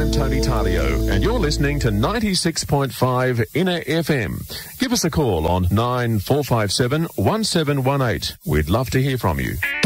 I'm Tony Talio, and you're listening to 96.5 Inner FM. Give us a call on 9457 1718. We'd love to hear from you.